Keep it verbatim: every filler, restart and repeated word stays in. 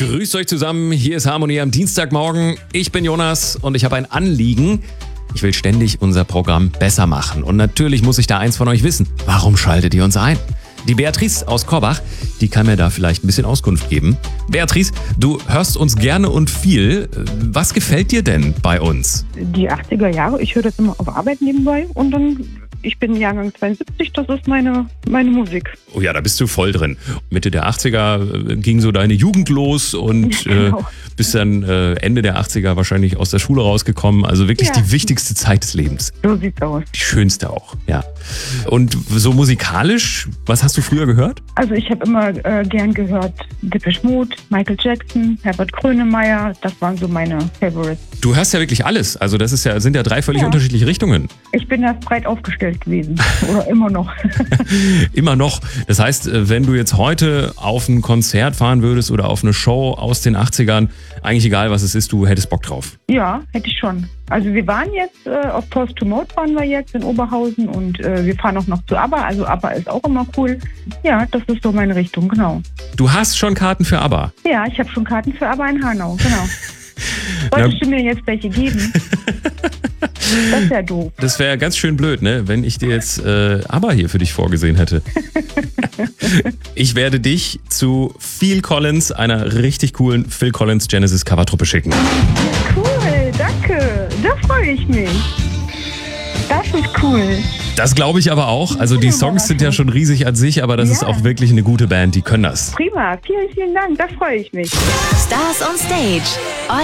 Grüßt euch zusammen, hier ist Harmonie am Dienstagmorgen. Ich bin Jonas und ich habe ein Anliegen. Ich will ständig unser Programm besser machen. Und natürlich muss ich da eins von euch wissen. Warum schaltet ihr uns ein? Die Beatrice aus Korbach, die kann mir da vielleicht ein bisschen Auskunft geben. Beatrice, du hörst uns gerne und viel. Was gefällt dir denn bei uns? Die achtziger Jahre, ich höre das immer auf Arbeit nebenbei und dann, ich bin Jahrgang zweiundsiebzig, das ist meine, meine Musik. Oh ja, da bist du voll drin. Mitte der achtziger ging so deine Jugend los und Ja, genau. äh, bist dann äh, Ende der achtziger wahrscheinlich aus der Schule rausgekommen. Also wirklich Ja. die wichtigste Zeit des Lebens. So sieht's aus. Die schönste auch, ja. Und so musikalisch, was hast du früher gehört? Also ich habe immer äh, gern gehört Depeche Mode, Michael Jackson, Herbert Grönemeyer, das waren so meine Favorites. Du hörst ja wirklich alles. Also das ist ja, sind ja drei völlig Ja. unterschiedliche Richtungen. Ich bin da breit aufgestellt gewesen oder immer noch. Immer noch. Das heißt, wenn du jetzt heute auf ein Konzert fahren würdest oder auf eine Show aus den achtzigern, eigentlich egal was es ist, du hättest Bock drauf. Ja, hätte ich schon. Also wir waren jetzt äh, auf Post to Mode waren wir jetzt in Oberhausen und äh, wir fahren auch noch zu ABBA. Also ABBA ist auch immer cool. Ja, das ist so meine Richtung, genau. Du hast schon Karten für ABBA. Ja, ich habe schon Karten für ABBA in Hanau, genau. Na- Wolltest du mir jetzt welche geben? Das ist ja doof. Das wäre ganz schön blöd, ne? Wenn ich dir jetzt äh, ABBA hier für dich vorgesehen hätte. Ich werde dich zu Phil Collins, einer richtig coolen Phil Collins Genesis Covertruppe schicken. Cool, danke. Da freue ich mich. Das ist cool. Das glaube ich aber auch. Also die Songs sind ja schon riesig an sich, aber das ist Ja. auch wirklich eine gute Band, die können das. Prima, vielen, vielen Dank. Da freue ich mich. Stars on Stage.